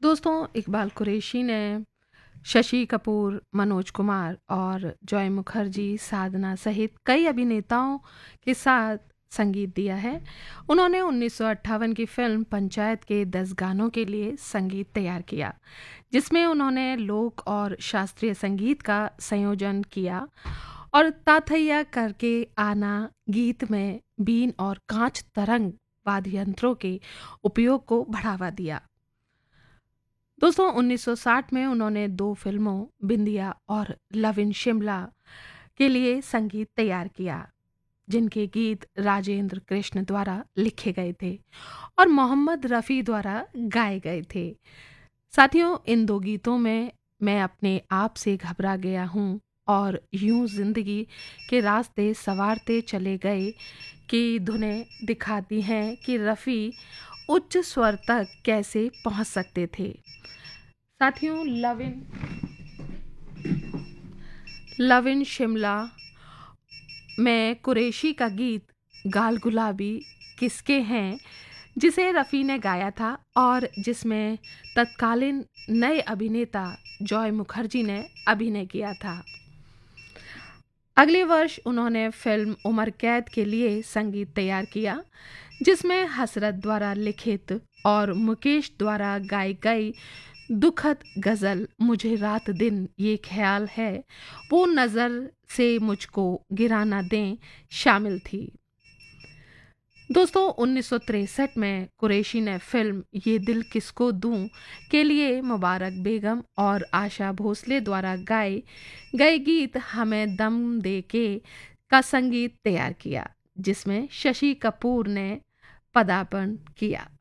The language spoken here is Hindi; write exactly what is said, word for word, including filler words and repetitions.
दोस्तों, इकबाल कुरैशी ने शशि कपूर, मनोज कुमार और जॉय मुखर्जी, साधना सहित कई अभिनेताओं के साथ संगीत दिया है। उन्होंने उन्नीस सौ अट्ठावन की फिल्म पंचायत के दस गानों के लिए संगीत तैयार किया, जिसमें उन्होंने लोक और शास्त्रीय संगीत का संयोजन किया और ताथैया करके आना गीत में बीन और कांच तरंग वाद्य यंत्रों के उपयोग को बढ़ावा दिया। दोस्तों, उन्नीस सौ साठ में उन्होंने दो फिल्मों बिंदिया और लव इन शिमला के लिए संगीत तैयार किया, जिनके गीत राजेंद्र कृष्ण द्वारा लिखे गए थे और मोहम्मद रफ़ी द्वारा गाए गए थे। साथियों, इन दो गीतों में मैं अपने आप से घबरा गया हूँ और यूं जिंदगी के रास्ते संवारते चले गए की धुनें दिखाती हैं कि रफ़ी उच्च स्वर तक कैसे पहुंच सकते थे। साथियों, love in love in Shimla में कुरैशी का गीत गाल गुलाबी किसके हैं, जिसे रफ़ी ने गाया था और जिसमें तत्कालीन नए अभिनेता जॉय मुखर्जी ने अभिनय किया था। अगले वर्ष उन्होंने फिल्म उमर कैद के लिए संगीत तैयार किया, जिसमें हसरत द्वारा लिखित और मुकेश द्वारा गाई गई दुखद गज़ल मुझे रात दिन ये ख्याल है वो नज़र से मुझको गिरा ना दें शामिल थी। दोस्तों, उन्नीस सौ तिरसठ में कुरैशी ने फिल्म ये दिल किसको दूं के लिए मुबारक बेगम और आशा भोसले द्वारा गाए गए गीत हमें दम दे के का संगीत तैयार किया, जिसमें शशि कपूर ने पदार्पण किया।